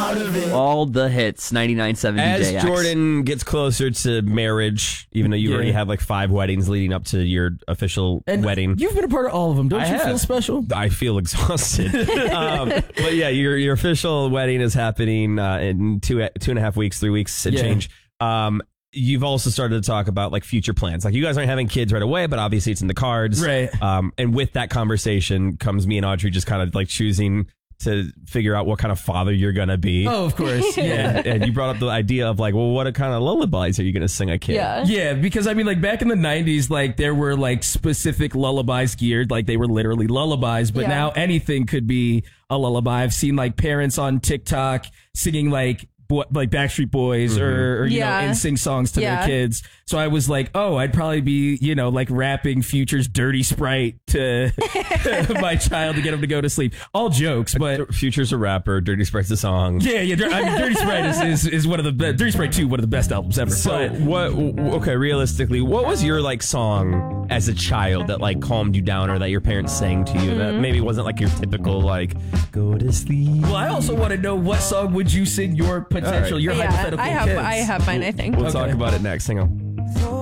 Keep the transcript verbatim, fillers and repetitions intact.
out of it. All the hits, ninety-nine point seven As D J X. Jordan gets closer to marriage, even though you Yeah. already had like five weddings leading up to your official And wedding. You've been a part of all of them. Don't I you have. feel special? I feel exhausted. um, but yeah, your your official wedding is happening uh, in two two and a half weeks, three weeks and Yeah. change. Um, you've also started to talk about like future plans. Like you guys aren't having kids right away, but obviously it's in the cards. Right. Um, and with that conversation comes me and Audrey just kind of like choosing to figure out what kind of father you're going to be. Oh, of course. Yeah. And, and you brought up the idea of like, well, what kind of lullabies are you going to sing a kid? Yeah. Yeah, because I mean, like back in the nineties, like there were like specific lullabies geared, like they were literally lullabies, but Yeah. now anything could be a lullaby. I've seen like parents on TikTok singing like bo- like Backstreet Boys Mm-hmm. or, or you Yeah. know, N Sync songs to Yeah. their kids. So I was like, oh, I'd probably be, you know, like rapping Future's Dirty Sprite to my child to get him to go to sleep. All jokes, but Future's a rapper, Dirty Sprite's a song. yeah, yeah. Dir- I mean, Dirty Sprite is, is, is one of the be- Dirty Sprite two, one of the best albums ever. So But- what? Okay, realistically, what was your like song as a child that like calmed you down, or that your parents sang to you that maybe wasn't like your typical like go to sleep? Well, I also want to know what song would you sing your potential, All right. your Yeah, hypothetical I have kids? I have mine, I think. We'll Okay. talk about it next. Hang on.